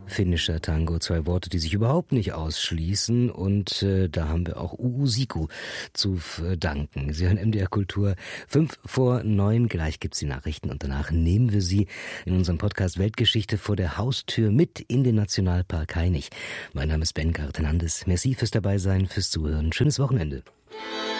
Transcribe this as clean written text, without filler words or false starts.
finnischer Tango. Zwei Worte, die sich überhaupt nicht ausschließen. Und da haben wir auch Uusiko zu danken. Sie hören MDR Kultur 8:55. Gleich gibt's die Nachrichten und danach nehmen wir Sie in unserem Podcast Weltgeschichte vor der Haustür mit in den Nationalpark Hainich. Mein Name ist Ben Gartenandes. Merci fürs Dabeisein, fürs Zuhören. Schönes Wochenende.